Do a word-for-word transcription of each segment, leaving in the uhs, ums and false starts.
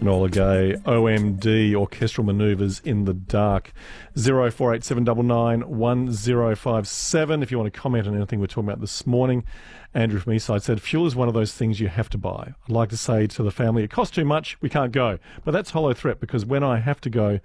Enola Gay, O M D, Orchestral Manoeuvres in the Dark. zero four eight seven nine nine one zero five seven if you want to comment on anything we're talking about this morning. Andrew from Eastside said, fuel is one of those things you have to buy. I'd like to say to the family, it costs too much, we can't go. But that's hollow threat, because when I have to go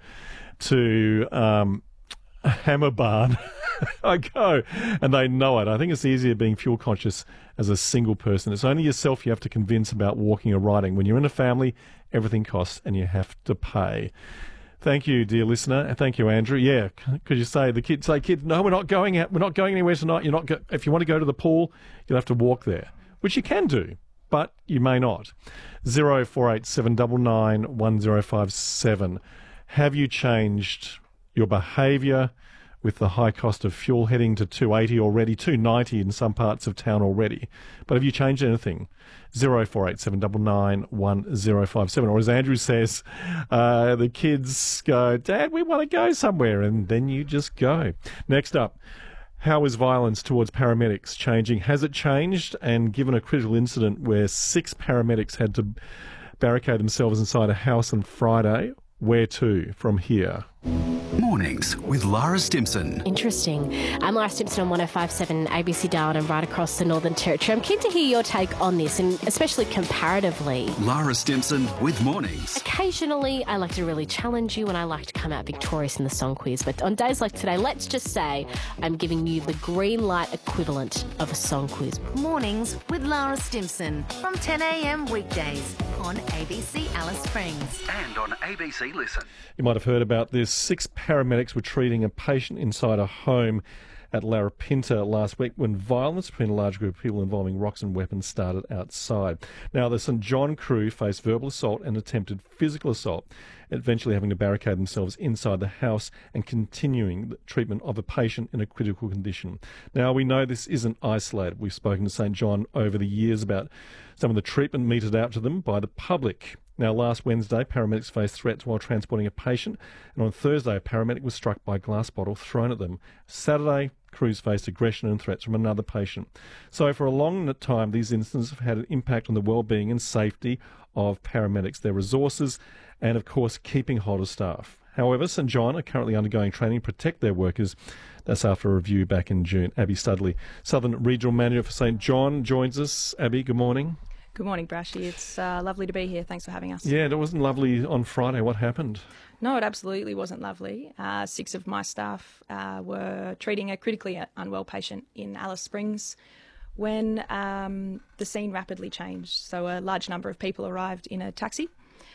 to um, Hammer Barn, I go, and they know it. I think it's easier being fuel conscious as a single person. It's only yourself you have to convince about walking or riding. When you're in a family, everything costs and you have to pay. Thank you, dear listener, and thank you, Andrew. Yeah, could you say the kids say, kids, no, we're not going out. We're not going anywhere tonight. You're not. Go- if you want to go to the pool, you'll have to walk there, which you can do, but you may not. Zero four eight seven nine nine one zero five seven. Have you changed your behaviour with the high cost of fuel heading to two eighty already, two ninety in some parts of town already? But have you changed anything? zero four eight seven nine nine one zero five seven. Or as Andrew says, uh, the kids go, Dad, we want to go somewhere, and then you just go. Next up, how is violence towards paramedics changing? Has it changed? And given a critical incident where six paramedics had to barricade themselves inside a house on Friday, where to from here? Mornings with Lara Stimson. Interesting. I'm Lara Stimson on one oh five point seven A B C Darwin and right across the Northern Territory. I'm keen to hear your take on this, and especially comparatively. Lara Stimson with Mornings. Occasionally, I like to really challenge you and I like to come out victorious in the song quiz. But on days like today, let's just say I'm giving you the green light equivalent of a song quiz. Mornings with Lara Stimson from ten a.m. weekdays on A B C Alice Springs. And on A B C Listen. You might have heard about this. Six paramedics were treating a patient inside a home at Larapinta last week when violence between a large group of people involving rocks and weapons started outside. Now, the St John crew faced verbal assault and attempted physical assault, eventually having to barricade themselves inside the house and continuing the treatment of a patient in a critical condition. Now, we know this isn't isolated. We've spoken to St John over the years about some of the treatment meted out to them by the public. Now, last Wednesday, paramedics faced threats while transporting a patient, and on Thursday, a paramedic was struck by a glass bottle thrown at them. Saturday, crews faced aggression and threats from another patient. So for a long time, these incidents have had an impact on the well-being and safety of paramedics, their resources, and, of course, keeping hold of staff. However, St John are currently undergoing training to protect their workers. That's after a review back in June. Abby Studley, Southern Regional Manager for St John, joins us. Abby, good morning. Good morning, Brashy. It's uh, lovely to be here. Thanks for having us. Yeah, it wasn't lovely on Friday. What happened? No, it absolutely wasn't lovely. Uh, six of my staff uh, were treating a critically unwell patient in Alice Springs when um, the scene rapidly changed. So a large number of people arrived in a taxi,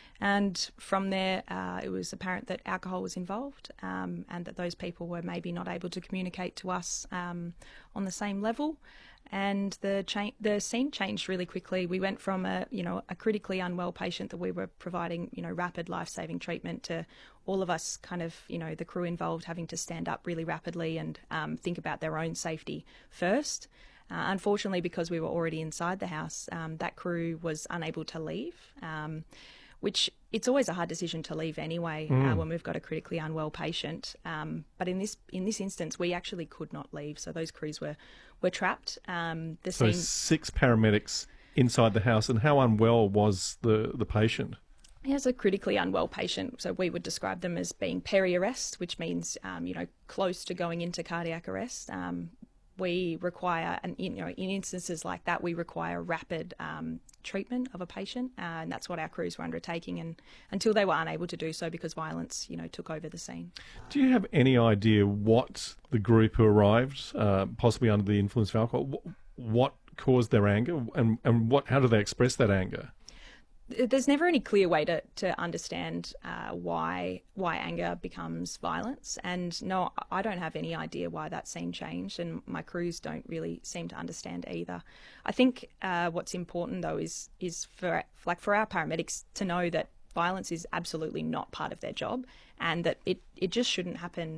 and from there uh, it was apparent that alcohol was involved um, and that those people were maybe not able to communicate to us um, on the same level. And the cha- the scene changed really quickly. We went from a you know a critically unwell patient that we were providing you know rapid life-saving treatment to all of us kind of you know the crew involved having to stand up really rapidly and um, think about their own safety first. Uh, unfortunately, because we were already inside the house, um, that crew was unable to leave. Um, which it's always a hard decision to leave anyway mm. uh, when we've got a critically unwell patient. Um, but in this in this instance, we actually could not leave. So those crews were, were trapped. Um, the so scene... six paramedics inside the house. And how unwell was the, the patient? He has a critically unwell patient. So we would describe them as being peri-arrest, which means, um, you know, close to going into cardiac arrest. Um, we require, and you know, in instances like that, we require rapid um, treatment of a patient, uh, and that's what our crews were undertaking. And until they were unable to do so because violence, you know, took over the scene. Do you have any idea what the group who arrived, uh, possibly under the influence of alcohol, what caused their anger, and and what how do they express that anger? There's never any clear way to, to understand uh, why why anger becomes violence. And no, I don't have any idea why that scene changed, and my crews don't really seem to understand either. I think uh, what's important, though, is is for like for our paramedics to know that violence is absolutely not part of their job, and that it, it just shouldn't happen